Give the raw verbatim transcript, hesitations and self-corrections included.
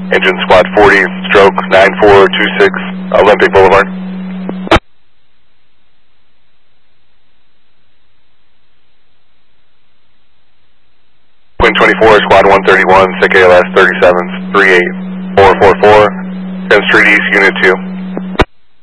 Engine Squad forty, stroke nine four two six, Olympic Boulevard. Wing twenty-four, Squad one thirty-one, S I C A L S thirty-seven, three eight four four four, tenth Street East, Unit two.